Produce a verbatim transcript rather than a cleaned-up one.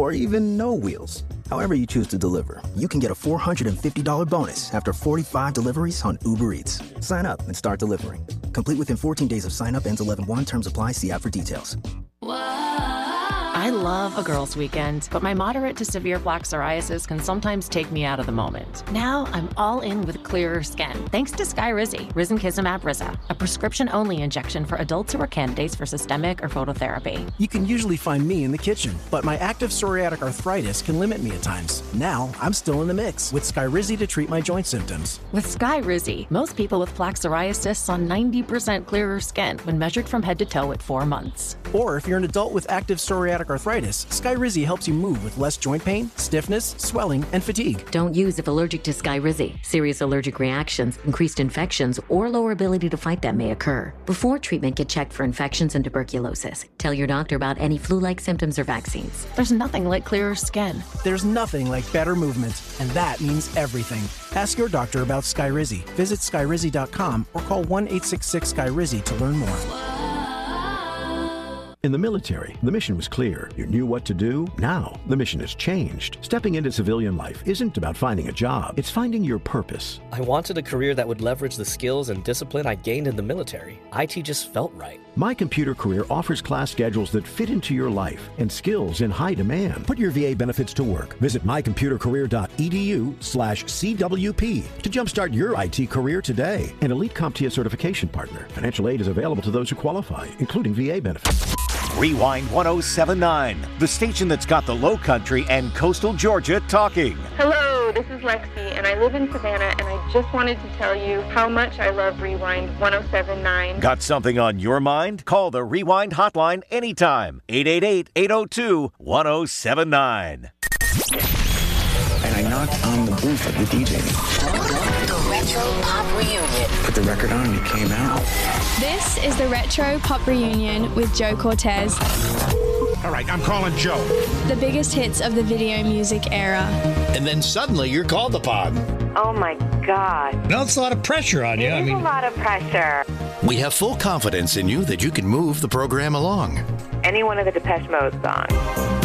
or even no wheels. However you choose to deliver, you can get a four hundred fifty dollars bonus after forty-five deliveries on Uber Eats. Sign up and start delivering. Complete within fourteen days of sign up. Ends eleven one. Terms apply. See app for details. I love a girls' weekend, but my moderate to severe plaque psoriasis can sometimes take me out of the moment. Now I'm all in with clearer skin, thanks to Skyrizi, risankizumab Riza, a prescription-only injection for adults who are candidates for systemic or phototherapy. You can usually find me in the kitchen, but my active psoriatic arthritis can limit me at times. Now I'm still in the mix with Skyrizi to treat my joint symptoms. With Skyrizi, most people with plaque psoriasis saw ninety percent clearer skin when measured from head to toe at four months. Or if you're an adult with active psoriatic arthritis, Skyrizi helps you move with less joint pain, stiffness, swelling, and fatigue. Don't use if allergic to Skyrizi. Serious allergic reactions, increased infections, or lower ability to fight them may occur. Before treatment, get checked for infections and tuberculosis. Tell your doctor about any flu-like symptoms or vaccines. There's nothing like clearer skin. There's nothing like better movement, and that means everything. Ask your doctor about Skyrizi. Visit Skyrizi dot com or call one eight six six Skyrizi to learn more. In the military, the mission was clear. You knew what to do. Now, the mission has changed. Stepping into civilian life isn't about finding a job. It's finding your purpose. I wanted a career that would leverage the skills and discipline I gained in the military. I T just felt right. My Computer Career offers class schedules that fit into your life and skills in high demand. Put your V A benefits to work. Visit my computer career dot e d u slash C W P to jumpstart your I T career today. An Elite CompTIA certification partner. Financial aid is available to those who qualify, including V A benefits. Rewind one oh seven point nine, the station that's got the Low Country and coastal Georgia talking. Hello, this is Lexi, and I live in Savannah, and I just wanted to tell you how much I love Rewind one oh seven point nine. Got something on your mind? Call the Rewind hotline anytime. eight eight eight, eight oh two, one oh seven nine. And I knocked on the booth of the D J. The Retro Pop Reunion. Put the record on and it came out. This is the Retro Pop Reunion with Joe Cortez. All right, I'm calling Joe. The biggest hits of the video music era. And then suddenly you're called upon. Oh my God. No, it's a lot of pressure on you. It I is mean, a lot of pressure. we have full confidence in you that you can move the program along. Any one of the Depeche Mode songs.